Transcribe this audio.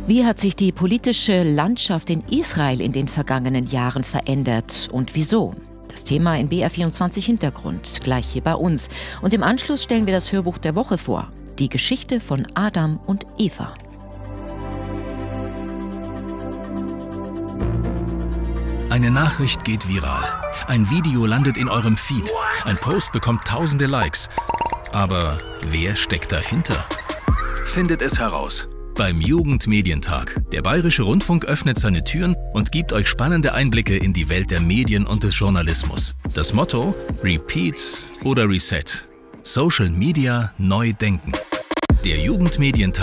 Wie hat sich die politische Landschaft in Israel in den vergangenen Jahren verändert und wieso? Das Thema in BR24 Hintergrund, gleich hier bei uns. Und im Anschluss stellen wir das Hörbuch der Woche vor. Die Geschichte von Adam und Eva. Eine Nachricht geht viral. Ein Video landet in eurem Feed. Ein Post bekommt tausende Likes. Aber wer steckt dahinter? Findet es heraus beim Jugendmedientag. Der Bayerische Rundfunk öffnet seine Türen und gibt euch spannende Einblicke in die Welt der Medien und des Journalismus. Das Motto: Repeat oder Reset. Social Media neu denken. Der Jugendmedientag